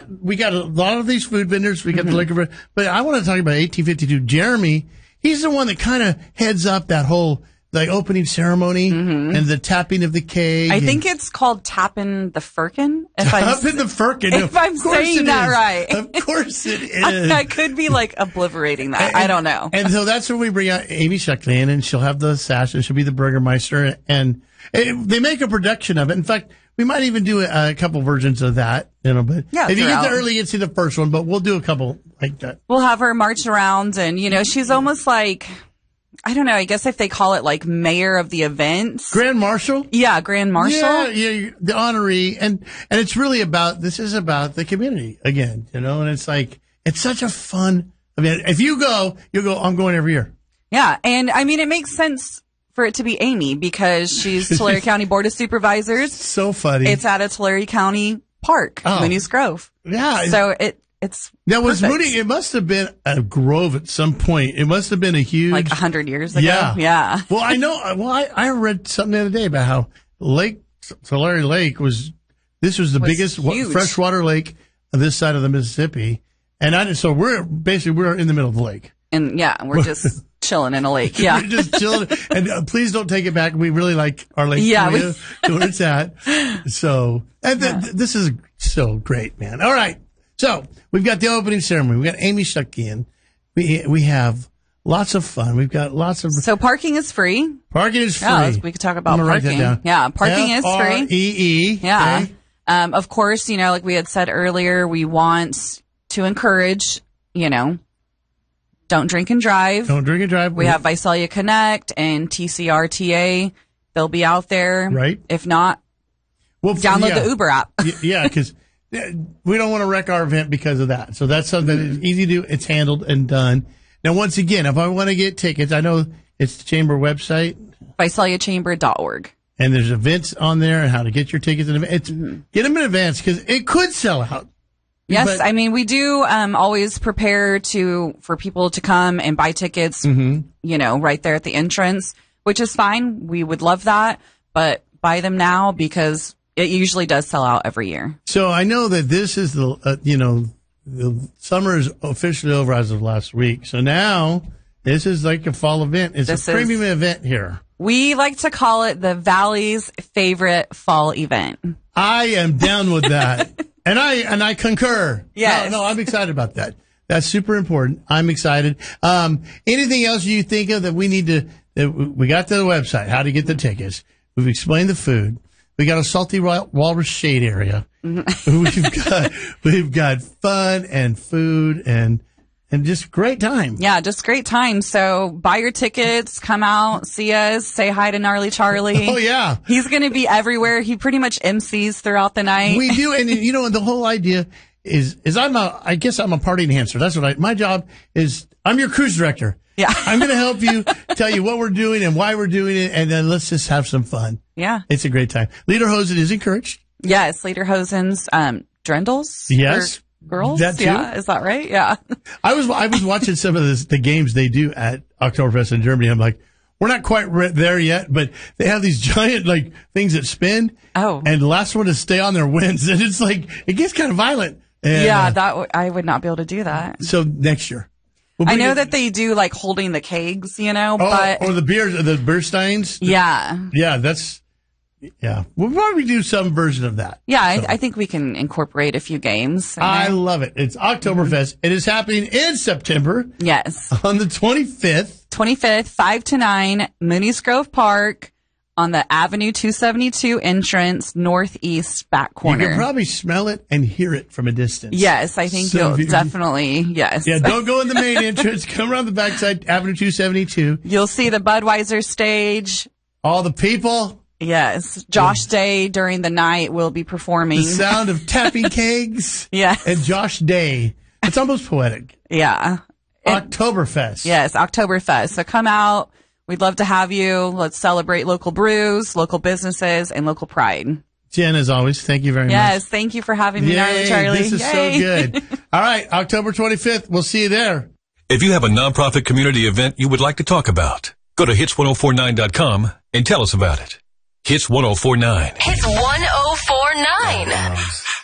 we got a lot of these food vendors. We got the liquor, but I want to talk about 1852. Jeremy, he's the one that kind of heads up that whole opening ceremony and the tapping of the keg. I think it's called tapping the firkin. Tapping the firkin. If I'm saying that right. Of course it is. I could be obliterating that. I don't know. And so that's when we bring out Amy Shuckley in, and she'll have the sash, and she'll be the Burgermeister, and they make a production of it. In fact, we might even do a couple versions of that, but if you get there early, you can see the first one, but we'll do a couple like that. We'll have her march around, and, she's almost like, I don't know, I guess if they call it like mayor of the event. Grand Marshal? Yeah, Grand Marshal. Yeah, the honoree. And it's really this is about the community again, and it's it's such a fun event. If you go, you'll go, I'm going every year. Yeah. And I mean, it makes sense for it to be Amy because she's Tulare County Board of Supervisors. So funny. It's at a Tulare County park, Mooney's Grove. Yeah. So it's now was Mooney. It must have been a grove at some point. It must have been a huge 100 years ago. Yeah. Well, I know. Well, I read something the other day about how Tulare Lake was the biggest freshwater lake on this side of the Mississippi, and so we're in the middle of the lake, and we're just chilling in a lake. Yeah, we're just chilling. And please don't take it back. We really like our lake. Yeah, to where it's at. So this is so great, man. All right. So we've got the opening ceremony. We got Amy Shuckley in. We have lots of fun. We've got lots of. So parking is free. Parking is free. Yeah, we could talk about parking. Write that down. Yeah, parking is free. FREE. Yeah. Okay. Of course, like we had said earlier, we want to encourage, don't drink and drive. Don't drink and drive. We have Visalia Connect and TCRTA. They'll be out there. Right. If not, download the Uber app. Yeah, because. We don't want to wreck our event because of that. So that's something that's easy to do. It's handled and done. Now, once again, if I want to get tickets, I know it's the Chamber website. VisaliaChamber.org. And there's events on there and how to get your tickets. Get them in advance because it could sell out. Yes, I mean, we do always prepare for people to come and buy tickets, right there at the entrance, which is fine. We would love that. But buy them now because it usually does sell out every year. So I know that this is the summer is officially over as of last week. So now this is like a fall event. It's a premium event here. We like to call it the Valley's favorite fall event. I am down with that. and I concur. Yes. No, I'm excited about that. That's super important. I'm excited. Anything else you think of that we need we got to the website, how to get the tickets. We've explained the food. We got a Salty Walrus Shade area. We've got fun and food and just great time. Yeah, just great time. So buy your tickets, come out, see us, say hi to Gnarly Charlie. Oh yeah, he's going to be everywhere. He pretty much MCs throughout the night. We do, and the whole idea is I guess I'm a party enhancer. That's what my job is. I'm your cruise director. Yeah. I'm going to help you, tell you what we're doing and why we're doing it, and then let's just have some fun. Yeah. It's a great time. Lederhosen is encouraged. Yes, Lederhosen's, Drendels. Yes. Girls. That too. Yeah, is that right? Yeah. I was watching some of the games they do at Oktoberfest in Germany. I'm like, we're not quite there yet, but they have these giant things that spin. Oh. And the last one to stay on there wins. And it's it gets kind of violent. And, I would not be able to do that. So next year. I know that they do holding the kegs, but. Or the beers, the Beersteins. Yeah. Yeah, yeah. We'll probably do some version of that. Yeah, I think we can incorporate a few games. I love it. It's Oktoberfest. It is happening in September. Yes. On the 25th. 25th, 5 to 9, Mooney's Grove Park on the Avenue 272 entrance, northeast back corner. You can probably smell it and hear it from a distance. Yes, I think you'll definitely, yes. Yeah, don't go in the main entrance. Come around the backside, Avenue 272. You'll see the Budweiser stage. All the people. Yes. Josh Day during the night will be performing. The sound of tapping kegs. Yes. And Josh Day. It's almost poetic. Yeah. Oktoberfest. Yes, Oktoberfest. So come out. We'd love to have you. Let's celebrate local brews, local businesses, and local pride. Jen, as always, thank you very much. Yes, thank you for having me, Gnarly Charlie. This is so good. All right, October 25th. We'll see you there. If you have a nonprofit community event you would like to talk about, go to hits1049.com and tell us about it. Hits 1049. Hits 1049.